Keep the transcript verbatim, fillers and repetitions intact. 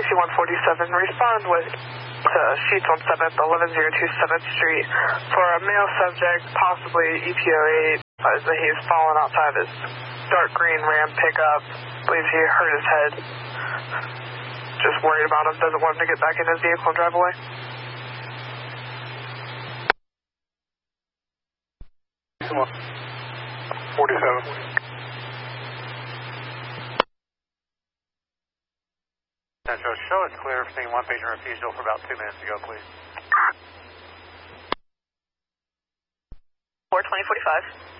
sixty-one forty-seven, respond with to Sheets on seventh, eleven oh two seventh Street for a male subject, possibly E P O eight, as he has fallen outside his dark green Ram pickup. Believes he hurt his head. Just worried about him, doesn't want him to get back in his vehicle and drive away. forty-seven. Central, show us clear for seeing one patient refusal for about two minutes ago, please. four twenty forty-five.